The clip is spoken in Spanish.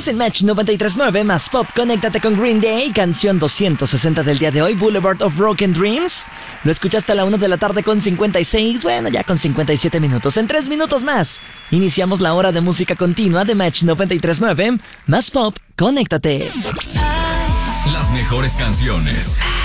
Estás en Match 93.9 más Pop. Conéctate con Green Day, canción 260 del día de hoy, Boulevard of Broken Dreams. Lo escuchaste a la 1 de la tarde con 56, bueno, ya con 57 minutos. En 3 minutos más, iniciamos la hora de música continua de Match 93.9 más Pop. Conéctate. Las mejores canciones.